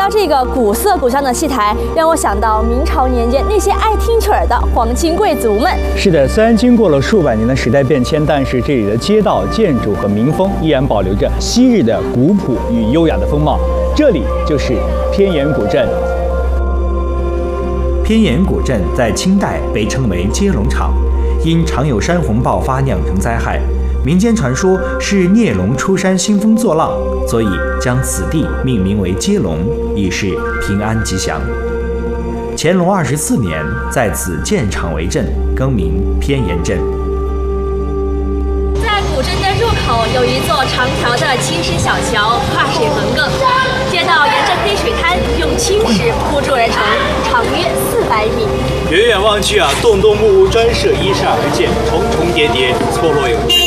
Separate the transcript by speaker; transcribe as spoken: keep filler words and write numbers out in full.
Speaker 1: 到这个古色古香的戏台，让我想到明朝年间那些爱听曲儿的皇亲贵族们。
Speaker 2: 是的，虽然经过了数百年的时代变迁，但是这里的街道、建筑和民风依然保留着昔日的古朴与优雅的风貌。这里就是偏岩古镇。
Speaker 3: 偏岩古镇在清代被称为接龙场，因常有山洪爆发酿成灾害。民间传说是孽龙出山兴风作浪，所以将此地命名为接龙，以示平安吉祥。乾隆二十四年，在此建场为镇，更名偏岩镇。
Speaker 1: 在古镇的入口有一座长条的青石小桥，跨水横亘，街道沿着黑水滩用青石铺筑而成，长约四百米。
Speaker 4: 远远望去啊，栋栋木屋专设依山而建，重重叠叠，错落有致。